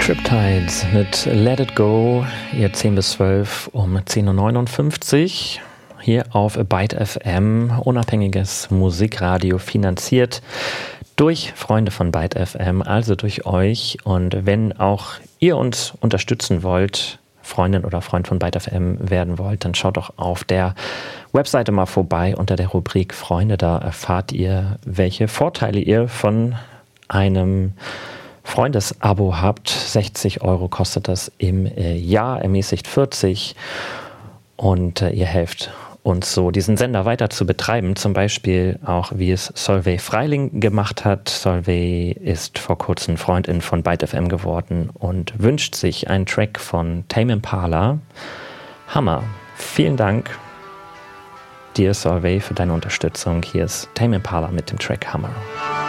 Triptides mit Let It Go, ihr 10 bis 12 um 10.59 Uhr hier auf Byte FM, unabhängiges Musikradio, finanziert durch Freunde von Byte FM, also durch euch. Und wenn auch ihr uns unterstützen wollt, Freundin oder Freund von Byte FM werden wollt, dann schaut doch auf der Webseite mal vorbei unter der Rubrik Freunde. Da erfahrt ihr, welche Vorteile ihr von einem Freundesabo habt. 60 € kostet das im Jahr, ermäßigt 40. Und ihr helft uns so, diesen Sender weiter zu betreiben. Zum Beispiel auch, wie es Solveig Freiling gemacht hat. Solveig ist vor kurzem Freundin von Byte FM geworden und wünscht sich einen Track von Tame Impala. Hammer. Vielen Dank dir, Solveig, für deine Unterstützung. Hier ist Tame Impala mit dem Track Hammer.